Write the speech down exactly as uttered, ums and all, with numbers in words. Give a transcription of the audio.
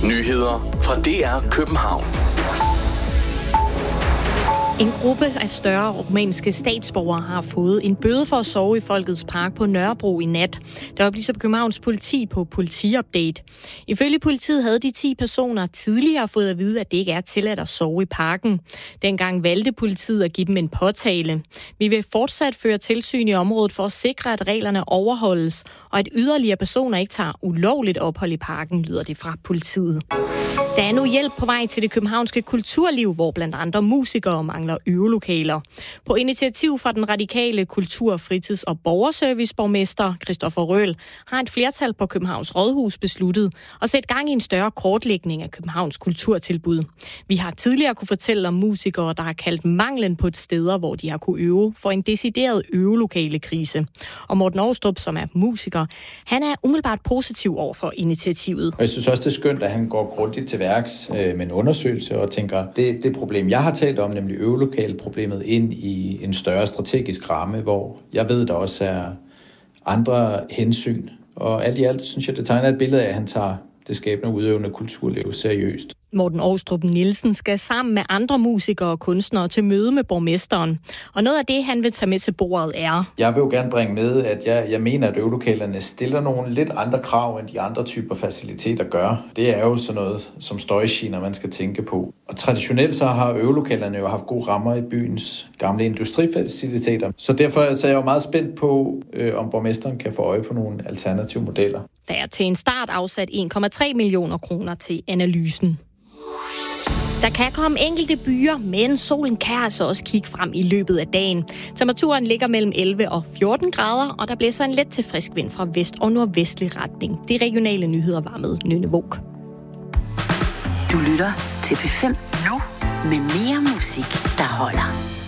Nyheder fra D R København. En gruppe af større rumænske statsborgere har fået en bøde for at sove i Folkets Park på Nørrebro i nat. Der oplyser Københavns politi på politiupdate. Ifølge politiet havde de ti personer tidligere fået at vide, at det ikke er tilladt at sove i parken. Dengang valgte politiet at give dem en påtale. Vi vil fortsat føre tilsyn i området for at sikre, at reglerne overholdes, og at yderligere personer ikke tager ulovligt ophold i parken, lyder det fra politiet. Der er nu hjælp på vej til det københavnske kulturliv, hvor blandt andre musikere mangler øvelokaler. På initiativ fra den radikale kultur-, fritids- og borgerserviceborgmester Christoffer Røhl har et flertal på Københavns Rådhus besluttet at sætte gang i en større kortlægning af Københavns kulturtilbud. Vi har tidligere kunne fortælle om musikere, der har kaldt manglen på et steder, hvor de har kunne øve, for en decideret øvelokale krise. Og Morten Aarstrup, som er musiker, han er umiddelbart positiv over for initiativet. Jeg synes også, det er skønt, at han går grundigt til værks med en undersøgelse og tænker, det, det problem, jeg har talt om, nemlig øvelokale-problemet, ind i en større strategisk ramme, hvor jeg ved, der også er andre hensyn. Og alt i alt synes jeg, det tegner et billede af, at han tager det skabende udøvende kulturliv seriøst. Morten Aarstrup Nielsen skal sammen med andre musikere og kunstnere til møde med borgmesteren. Og noget af det, han vil tage med til bordet, er... Jeg vil jo gerne bringe med, at jeg, jeg mener, at øvelokalerne stiller nogle lidt andre krav, end de andre typer faciliteter gør. Det er jo sådan noget som støjgener, man skal tænke på. Og traditionelt så har øvelokalerne jo haft gode rammer i byens gamle industrifaciliteter. Så derfor så er jeg jo meget spændt på, øh, om borgmesteren kan få øje på nogle alternative modeller. Der er til en start afsat en komma tre millioner kroner til analysen. Der kan komme enkelte byer, men solen kan altså også kigge frem i løbet af dagen. Temperaturen ligger mellem elleve og fjorten grader, og der blæser en let til frisk vind fra vest- og nordvestlig retning. De regionale nyheder var med Nynne Våg. Du lytter til P fem nu med mere musik, der holder.